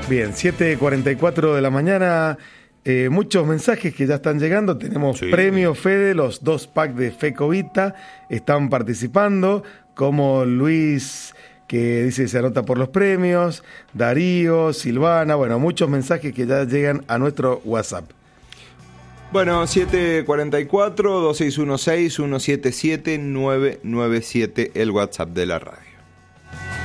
Bien, 7:44 de la mañana. Muchos mensajes que ya están llegando. Tenemos premios, Fede, los 2 packs de Fecovita están participando, como Luis, que dice que se anota por los premios, Darío, Silvana, bueno, muchos mensajes que ya llegan a nuestro WhatsApp. Bueno, 744-2616-177-997, el WhatsApp de la radio.